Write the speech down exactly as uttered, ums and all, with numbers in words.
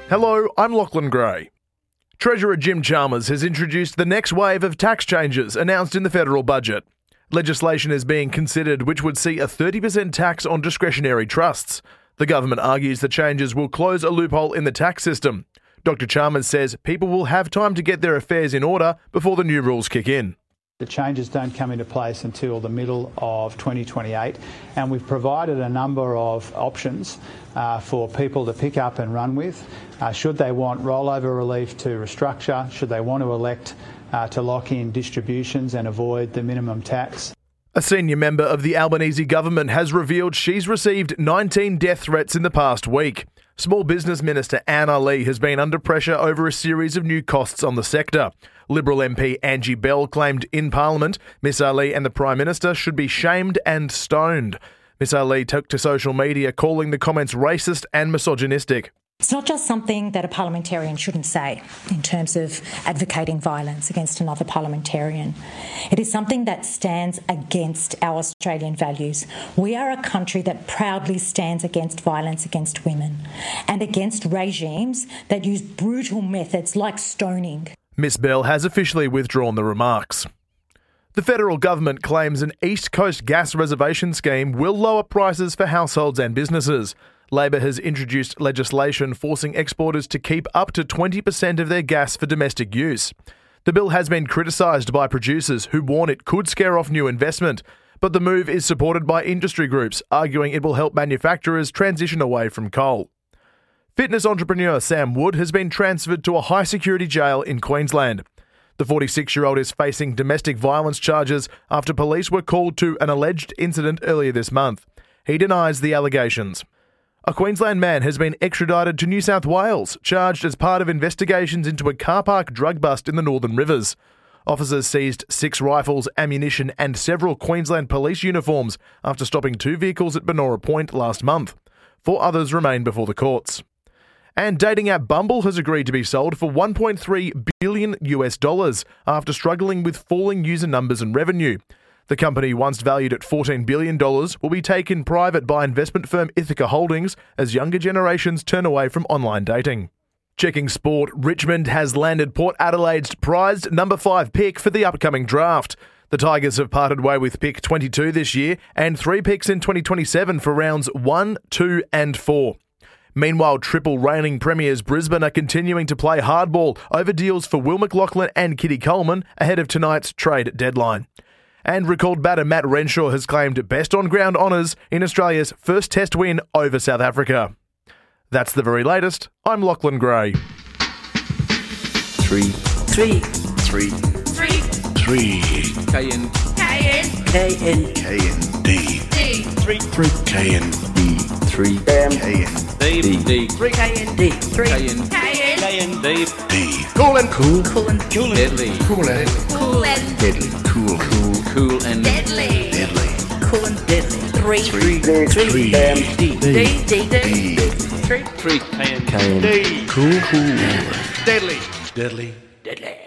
Hello, I'm Lachlan Gray. Treasurer Jim Chalmers has introduced the next wave of tax changes announced in the federal budget. Legislation is being considered which would see a thirty percent tax on discretionary trusts. The government argues the changes will close a loophole in the tax system. Doctor Chalmers says people will have time to get their affairs in order before the new rules kick in. The changes don't come into place until the middle of twenty twenty-eight, and we've provided a number of options uh, for people to pick up and run with. Uh, should they want rollover relief to restructure, should they want to elect uh, to lock in distributions and avoid the minimum tax. A senior member of the Albanese government has revealed she's received nineteen death threats in the past week. Small Business Minister Anne Ali has been under pressure over a series of new costs on the sector. Liberal M P Angie Bell claimed in Parliament Miss Ali and the Prime Minister should be shamed and stoned. Miss Ali took to social media calling the comments racist and misogynistic. It's not just something that a parliamentarian shouldn't say in terms of advocating violence against another parliamentarian. It is something that stands against our Australian values. We are a country that proudly stands against violence against women and against regimes that use brutal methods like stoning. Miss Bell has officially withdrawn the remarks. The federal government claims an East Coast gas reservation scheme will lower prices for households and businesses. Labor has introduced legislation forcing exporters to keep up to twenty percent of their gas for domestic use. The bill has been criticised by producers who warn it could scare off new investment, but the move is supported by industry groups, arguing it will help manufacturers transition away from coal. Fitness entrepreneur Sam Wood has been transferred to a high-security jail in Queensland. The forty-six-year-old is facing domestic violence charges after police were called to an alleged incident earlier this month. He denies the allegations. A Queensland man has been extradited to New South Wales, charged as part of investigations into a car park drug bust in the Northern Rivers. Officers seized six rifles, ammunition and several Queensland police uniforms after stopping two vehicles at Benora Point last month. Four others remain before the courts. And dating app Bumble has agreed to be sold for one point three billion US dollars after struggling with falling user numbers and revenue. The company, once valued at fourteen billion dollars, will be taken private by investment firm Ithaca Holdings as younger generations turn away from online dating. Checking sport, Richmond has landed Port Adelaide's prized number five pick for the upcoming draft. The Tigers have parted way with pick twenty-two this year and three picks in twenty twenty-seven for rounds one, two and four. Meanwhile, triple reigning premiers Brisbane are continuing to play hardball over deals for Will McLachlan and Kitty Coleman ahead of tonight's trade deadline. And recalled batter Matt Renshaw has claimed best on-ground honours in Australia's first Test win over South Africa. That's the very latest. I'm Lachlan Gray. Three. Three. Three. Three. Three. K N. K N. K N. K N. D. D. Three. Three. K N. D. Three. K N. D. D. D. Three. K N. D. Three. K N. K N. K N. D. D. Cool and cool. Cool and cool. Deadly. Cool and Cool and deadly. Cool. Cool. Cool and Deadly. Deadly. Cool and deadly. Three. Three. Three. Three. D. D. D. D. Three. Three. K N. K N. D. Cool. Cool. Deadly. Deadly. Deadly.